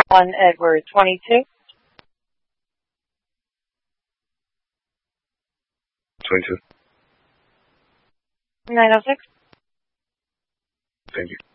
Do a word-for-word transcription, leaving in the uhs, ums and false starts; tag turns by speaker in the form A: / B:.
A: one Edward twenty-two.
B: twenty-two.
A: nine oh six.
B: Thank you.